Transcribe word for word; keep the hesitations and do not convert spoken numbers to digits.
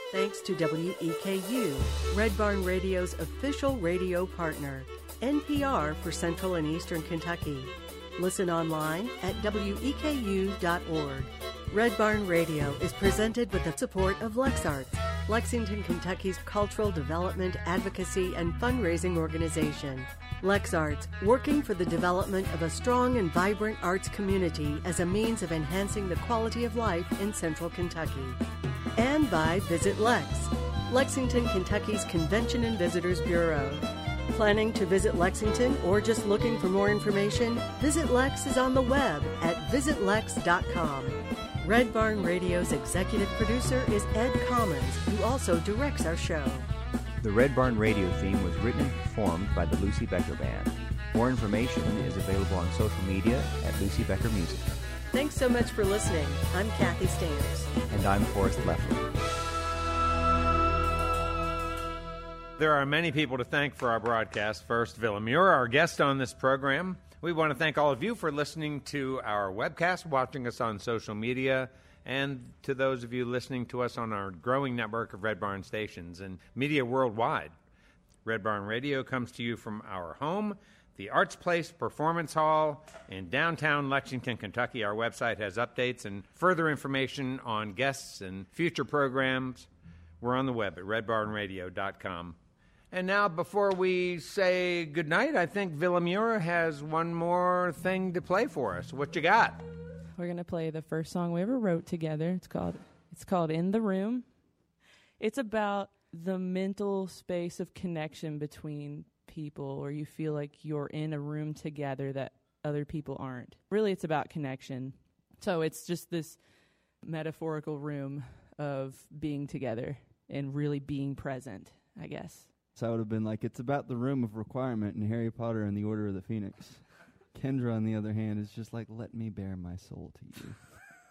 Thanks to W E K U, Red Barn Radio's official radio partner, N P R for Central and Eastern Kentucky. Listen online at W E K U dot org. Red Barn Radio is presented with the support of LexArts, Lexington, Kentucky's cultural development, advocacy, and fundraising organization. LexArts, working for the development of a strong and vibrant arts community as a means of enhancing the quality of life in Central Kentucky. And by Visit Lex, Lexington, Kentucky's Convention and Visitors Bureau. Planning to visit Lexington or just looking for more information? Visit Lex is on the web at visit lex dot com. Red Barn Radio's executive producer is Ed Commons, who also directs our show. The Red Barn Radio theme was written and performed by the Lucy Becker Band. More information is available on social media at Lucy Becker Music. Thanks so much for listening. I'm Kathy Stamps. And I'm Forrest Leffler. There are many people to thank for our broadcast. First, Villa Muir, our guest on this program. We want to thank all of you for listening to our webcast, watching us on social media, and to those of you listening to us on our growing network of Red Barn stations and media worldwide. Red Barn Radio comes to you from our home, the Arts Place Performance Hall in downtown Lexington, Kentucky. Our website has updates and further information on guests and future programs. We're on the web at red barn radio dot com. And now, before we say goodnight, I think Villa Muir has one more thing to play for us. What you got? We're going to play the first song we ever wrote together. It's called It's called In the Room. It's about the mental space of connection between people, where you feel like you're in a room together that other people aren't. Really, it's about connection. So it's just this metaphorical room of being together and really being present, I guess. So I would have been like, it's about the room of requirement in Harry Potter and the Order of the Phoenix. Kendra, on the other hand, is just like, let me bare my soul to you.